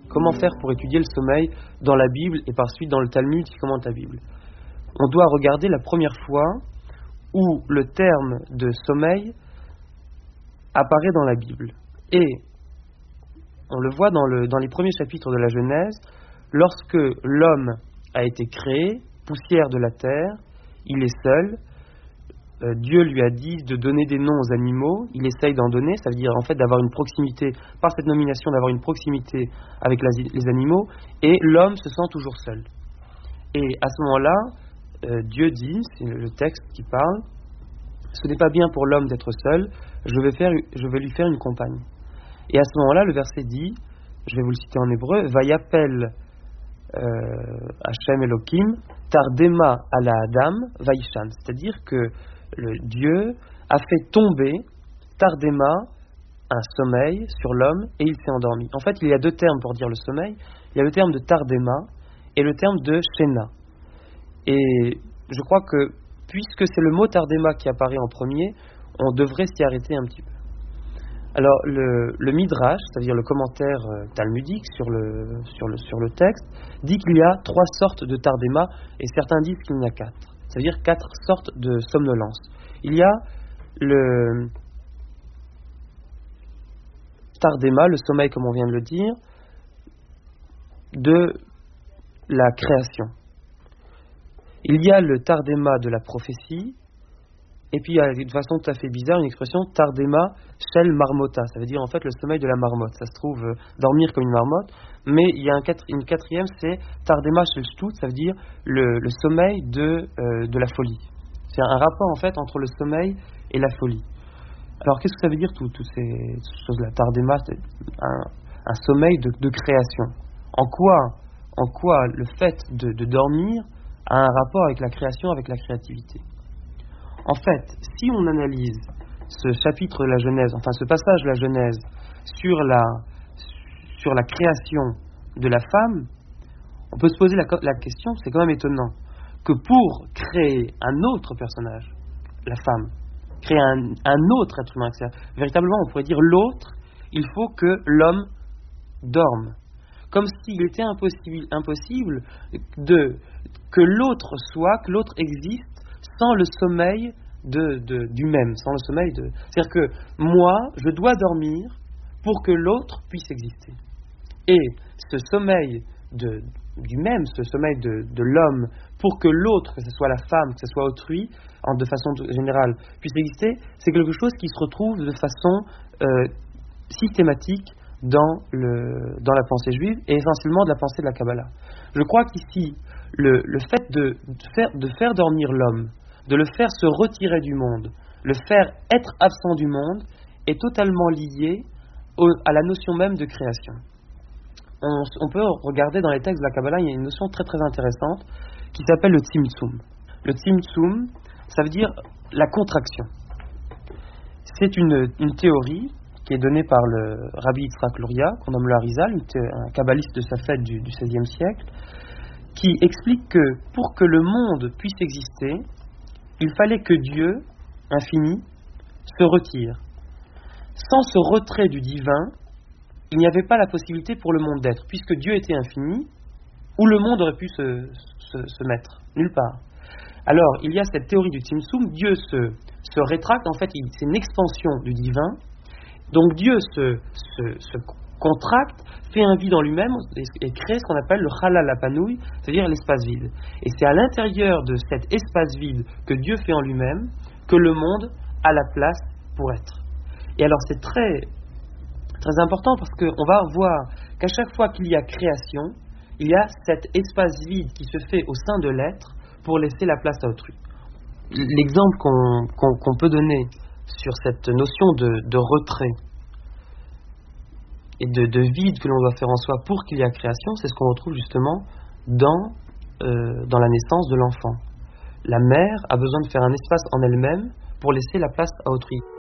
Comment faire pour étudier le sommeil dans la Bible et par suite dans le Talmud qui commente la Bible? On doit regarder la première fois où le terme de sommeil apparaît dans la Bible. Et on le voit dans les premiers chapitres de la Genèse, lorsque l'homme a été créé, poussière de la terre, il est seul, Dieu lui a dit de donner des noms aux animaux, il essaye d'en donner, ça veut dire en fait d'avoir une proximité, par cette nomination d'avoir une proximité avec les animaux, et l'homme se sent toujours seul. Et à ce moment-là, Dieu dit, c'est le texte qui parle, ce n'est pas bien pour l'homme d'être seul, je vais lui faire une compagne. Et à ce moment-là, le verset dit, je vais vous le citer en hébreu, Vayapel Hashem Elohim, Tardema ala Adam, Vaishan, c'est-à-dire que le Dieu a fait tomber Tardema, un sommeil sur l'homme, et il s'est endormi. En fait, il y a deux termes pour dire le sommeil. Il y a le terme de Tardema et le terme de Shena. Et je crois que, puisque c'est le mot Tardema qui apparaît en premier, on devrait s'y arrêter un petit peu. Alors, le Midrash, c'est-à-dire le commentaire talmudique sur le texte, dit qu'il y a 3 sortes de Tardema, et certains disent qu'il y en a 4. C'est-à-dire 4 sortes de somnolence. Il y a le Tardema, le sommeil comme on vient de le dire, de la création. Il y a le Tardema de la prophétie, et puis il y a de façon tout à fait bizarre une expression Tardema shel marmota, ça veut dire en fait le sommeil de la marmotte, ça se trouve dormir comme une marmotte, mais il y a une quatrième, c'est Tardema shel shtut, ça veut dire le sommeil de la folie. C'est un rapport en fait entre le sommeil et la folie. Alors qu'est-ce que ça veut dire toutes ces choses-là? Tardema, c'est un sommeil de création. En quoi le fait de dormir a un rapport avec la création, avec la créativité? En fait, si on analyse ce chapitre de la Genèse, enfin ce passage de la Genèse sur la création de la femme, on peut se poser la question, c'est quand même étonnant, que pour créer un autre personnage, la femme, créer un autre être humain, véritablement on pourrait dire l'autre, il faut que l'homme dorme. Comme s'il était impossible que l'autre existe sans le sommeil du même, sans le sommeil de... C'est-à-dire que moi, je dois dormir pour que l'autre puisse exister. Et ce sommeil du même, ce sommeil de l'homme, pour que l'autre, que ce soit la femme, que ce soit autrui, de façon générale, puisse exister, c'est quelque chose qui se retrouve de façon systématique dans la pensée juive, et essentiellement de la pensée de la Kabbalah. Je crois qu'ici, le fait de faire dormir l'homme, de le faire se retirer du monde, le faire être absent du monde, est totalement lié à la notion même de création. On peut regarder dans les textes de la Kabbalah, il y a une notion très très intéressante qui s'appelle le Tzimtzum. Le Tzimtzum, ça veut dire la contraction. C'est une théorie qui est donnée par le Rabbi Yitzhak Luria, qu'on nomme le Harizal, un kabbaliste de Safed du XVIe siècle, qui explique que pour que le monde puisse exister, il fallait que Dieu, infini, se retire. Sans ce retrait du divin, il n'y avait pas la possibilité pour le monde d'être, puisque Dieu était infini, où le monde aurait pu se mettre, nulle part. Alors, il y a cette théorie du Tzimtzum, Dieu se rétracte, en fait, c'est une expansion du divin, donc Dieu se contracte, fait un vide en lui-même et crée ce qu'on appelle le Chalal Hapanouï, c'est-à-dire l'espace vide. Et c'est à l'intérieur de cet espace vide que Dieu fait en lui-même que le monde a la place pour être. Et alors c'est très, très important parce qu'on va voir qu'à chaque fois qu'il y a création, il y a cet espace vide qui se fait au sein de l'être pour laisser la place à autrui. L'exemple qu'on peut donner sur cette notion de retrait et de vide que l'on doit faire en soi pour qu'il y ait création, c'est ce qu'on retrouve justement dans la naissance de l'enfant. La mère a besoin de faire un espace en elle-même pour laisser la place à autrui.